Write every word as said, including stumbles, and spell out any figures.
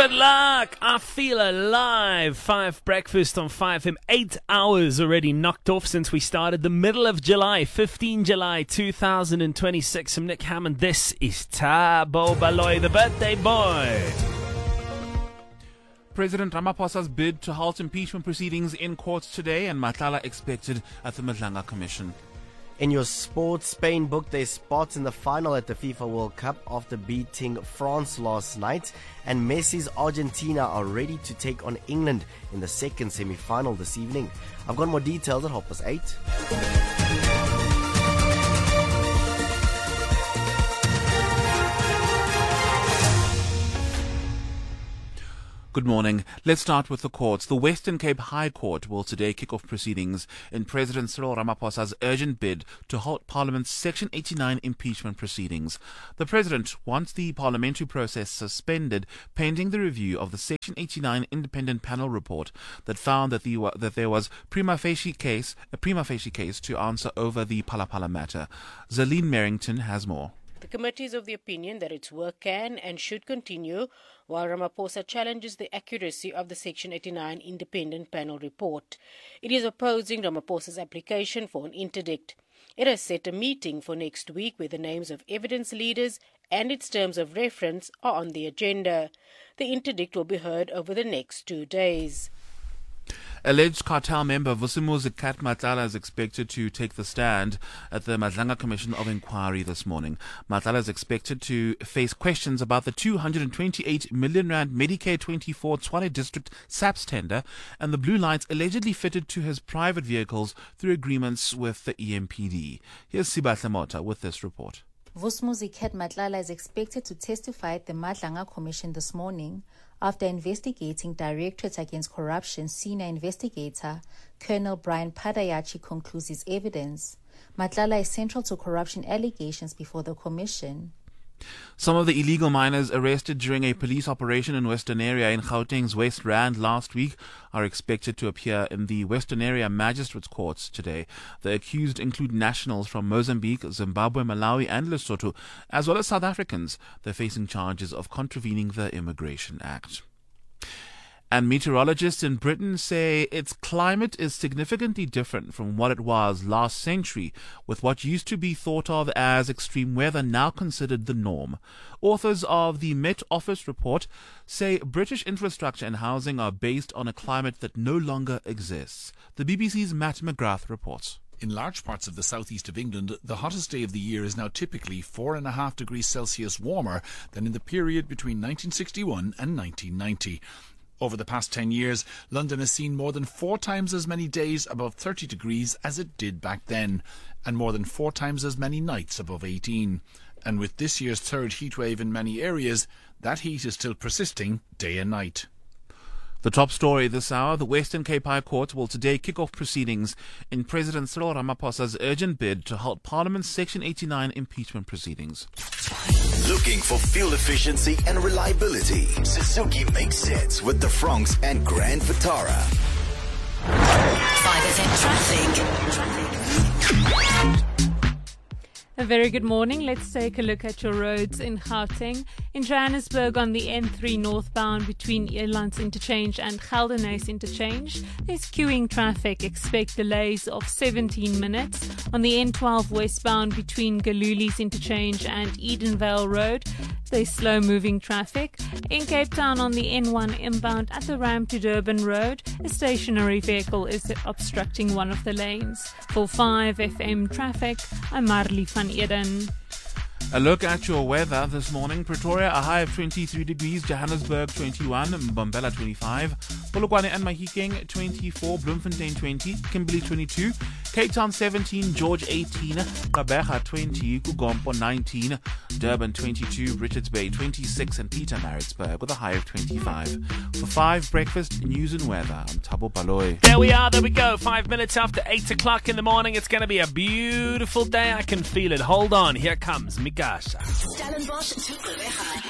Good luck. I feel alive. Five breakfast on five M. Eight hours already knocked off since we started. The middle of July, fifteenth July two thousand twenty-six. I'm Nick Hammond. This is Thabo Baloyi, the birthday boy. President Ramaphosa's bid to halt impeachment proceedings in court today, and Matlala expected at the Madlanga Commission. In your sports, Spain booked their spots in the final at the FIFA World Cup after beating France last night, and Messi's Argentina are ready to take on England in the second semi-final this evening. I've got more details at half past eight. Good morning. Let's start with the courts. The Western Cape High Court will today kick off proceedings in President Cyril Ramaphosa's urgent bid to halt Parliament's Section eighty-nine impeachment proceedings. The President wants the parliamentary process suspended pending the review of the Section eighty-nine independent panel report that found that, the, that there was prima facie case, a prima facie case to answer over the Phala-Phala matter. Zaline Merrington has more. The committee is of the opinion that its work can and should continue while Ramaphosa challenges the accuracy of the Section eighty-nine independent panel report. It is opposing Ramaphosa's application for an interdict. It has set a meeting for next week where the names of evidence leaders and its terms of reference are on the agenda. The interdict will be heard over the next two days. Alleged cartel member Vusumuzi Matlala is expected to take the stand at the Madlanga Commission of Inquiry this morning. Matlala is expected to face questions about the two hundred twenty-eight million rand Medicare twenty-four Tshwane District SAPS tender and the blue lights allegedly fitted to his private vehicles through agreements with the E M P D. Here's Sibahle Mota with this report. Vusumuzi Matlala is expected to testify at the Madlanga Commission this morning after investigating Directorate Against Corruption senior investigator Colonel Brian Padayachi concludes his evidence. Matlala is central to corruption allegations before the commission. Some of the illegal miners arrested during a police operation in Western Area in Gauteng's West Rand last week are expected to appear in the Western Area Magistrates Courts today. The accused include nationals from Mozambique, Zimbabwe, Malawi and Lesotho, as well as South Africans. They're facing charges of contravening the Immigration Act. And meteorologists in Britain say its climate is significantly different from what it was last century, with what used to be thought of as extreme weather now considered the norm. Authors of the Met Office report say British infrastructure and housing are based on a climate that no longer exists. The B B C's Matt McGrath reports. In large parts of the southeast of England, the hottest day of the year is now typically four and a half degrees Celsius warmer than in the period between nineteen sixty-one and nineteen ninety. Over the past ten years, London has seen more than four times as many days above thirty degrees as it did back then, and more than four times as many nights above eighteen. And with this year's third heatwave in many areas, that heat is still persisting day and night. The top story this hour, the Western Cape High Court will today kick off proceedings in President Cyril Ramaphosa's urgent bid to halt Parliament's Section eighty-nine impeachment proceedings. Looking for fuel efficiency and reliability? Suzuki makes sense with the Fronx and Grand Vitara. five F M traffic. A very good morning. Let's take a look at your roads in Gauteng. In Johannesburg on the N three northbound between Elands Interchange and Geldenhuys Interchange, there's queuing traffic. Expect delays of seventeen minutes. On the N twelve westbound between Galulies Interchange and Edenvale Road, there's slow-moving traffic. In Cape Town on the N one inbound at the ramp to Durban Road, a stationary vehicle is obstructing one of the lanes. For five F M traffic, I'm Marley van Eden. A look at your weather this morning. Pretoria, a high of twenty-three degrees. Johannesburg, twenty-one. Mbombela, twenty-five. Polokwane and Mahikeng, twenty-four. Bloemfontein, twenty. Kimberley, twenty-two. Cape Town, seventeen. George, eighteen. Gqeberha, twenty. Kugompo, nineteen. Durban, twenty-two. Richards Bay, twenty-six. And Pietermaritzburg with a high of twenty-five. For five breakfast, news and weather, I'm Thabo Baloyi. There we are, there we go. Five minutes after eight o'clock in the morning. It's going to be a beautiful day. I can feel it. Hold on. Here comes Mikasha. Stellenbosch to Gqeberha.